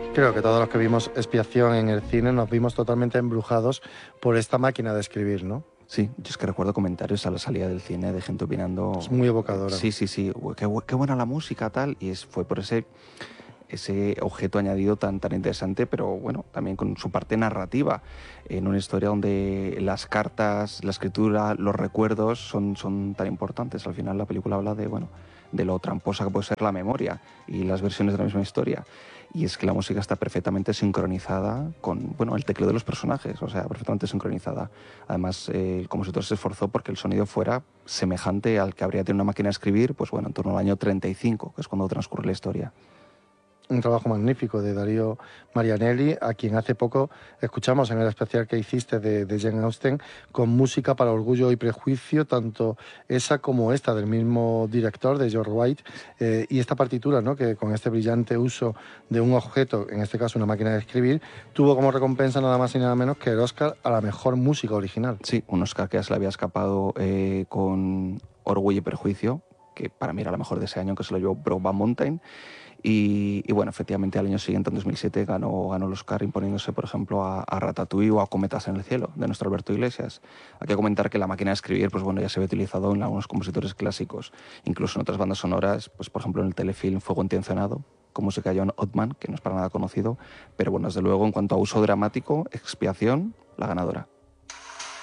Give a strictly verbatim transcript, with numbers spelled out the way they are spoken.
Creo que todos los que vimos Expiación en el cine nos vimos totalmente embrujados por esta máquina de escribir, ¿no? Sí, yo es que recuerdo comentarios a la salida del cine de gente opinando... Es muy evocadora. Sí, sí, sí, qué, qué buena la música, tal, y es, fue por ese... ese objeto añadido tan, tan interesante, pero bueno, también con su parte narrativa, en una historia donde las cartas, la escritura, los recuerdos son, son tan importantes. Al final la película habla de, bueno, de lo tramposa que puede ser la memoria y las versiones de la misma historia. Y es que la música está perfectamente sincronizada con, bueno, el teclado de los personajes, o sea, perfectamente sincronizada. Además, eh, el compositor se esforzó porque el sonido fuera semejante al que habría tenido una máquina de escribir, pues bueno, en torno al año treinta y cinco, que es cuando transcurre la historia. Un trabajo magnífico de Darío Marianelli, a quien hace poco escuchamos en el especial que hiciste de, de Jane Austen, con música para Orgullo y Prejuicio, tanto esa como esta del mismo director, de George White, eh, y esta partitura, ¿no?, que con este brillante uso de un objeto, en este caso una máquina de escribir, tuvo como recompensa nada más y nada menos que el Oscar a la mejor música original. Sí, un Oscar que ya se le había escapado eh, con Orgullo y Prejuicio, que para mí era la mejor de ese año, que se lo llevó Brokeback Mountain. Y, y bueno, efectivamente al año siguiente, en dos mil siete, ganó, ganó el Oscar imponiéndose, por ejemplo, a, a Ratatouille o a Cometas en el cielo, de nuestro Alberto Iglesias. Hay que comentar que la máquina de escribir, pues bueno, ya se había utilizado en algunos compositores clásicos, incluso en otras bandas sonoras, pues por ejemplo en el telefilm Fuego Intencionado, con música de John Ottman, que no es para nada conocido, pero bueno, desde luego, en cuanto a uso dramático, Expiación, la ganadora.